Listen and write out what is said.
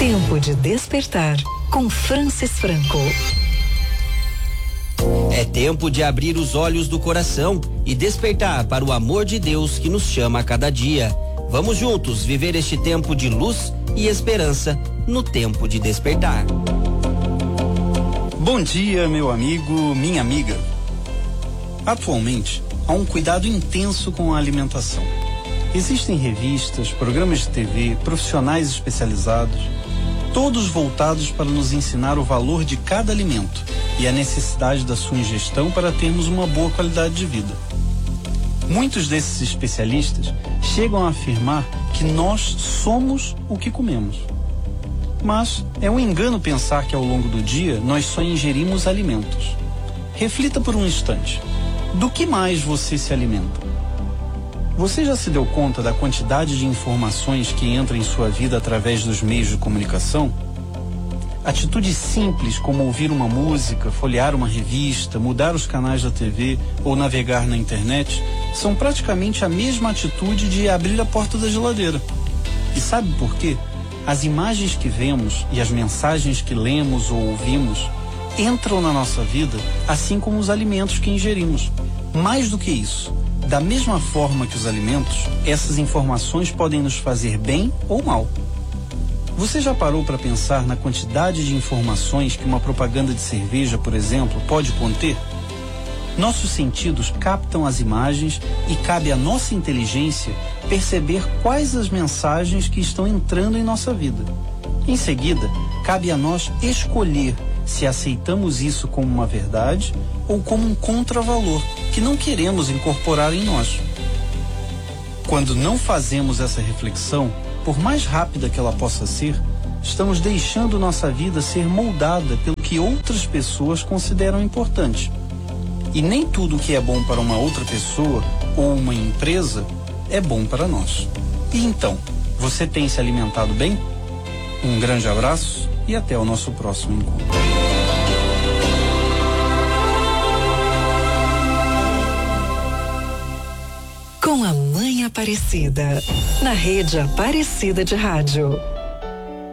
Tempo de despertar com Francis Franco. É tempo de abrir os olhos do coração e despertar para o amor de Deus que nos chama a cada dia. Vamos juntos viver este tempo de luz e esperança no tempo de despertar. Bom dia, meu amigo, minha amiga. Atualmente, há um cuidado intenso com a alimentação. Existem revistas, programas de TV, profissionais especializados, todos voltados para nos ensinar o valor de cada alimento e a necessidade da sua ingestão para termos uma boa qualidade de vida. Muitos desses especialistas chegam a afirmar que nós somos o que comemos. Mas é um engano pensar que ao longo do dia nós só ingerimos alimentos. Reflita por um instante. Do que mais você se alimenta? Você já se deu conta da quantidade de informações que entram em sua vida através dos meios de comunicação? Atitudes simples como ouvir uma música, folhear uma revista, mudar os canais da TV ou navegar na internet são praticamente a mesma atitude de abrir a porta da geladeira. E sabe por quê? As imagens que vemos e as mensagens que lemos ou ouvimos entram na nossa vida assim como os alimentos que ingerimos. Mais do que isso, da mesma forma que os alimentos, essas informações podem nos fazer bem ou mal. Você já parou para pensar na quantidade de informações que uma propaganda de cerveja, por exemplo, pode conter? Nossos sentidos captam as imagens e cabe à nossa inteligência perceber quais as mensagens que estão entrando em nossa vida. Em seguida, cabe a nós escolher se aceitamos isso como uma verdade ou como um contravalor que não queremos incorporar em nós. Quando não fazemos essa reflexão, por mais rápida que ela possa ser, estamos deixando nossa vida ser moldada pelo que outras pessoas consideram importante. E nem tudo que é bom para uma outra pessoa ou uma empresa é bom para nós. E então, você tem se alimentado bem? Um grande abraço e até o nosso próximo encontro. Com a Mãe Aparecida, na Rede Aparecida de Rádio.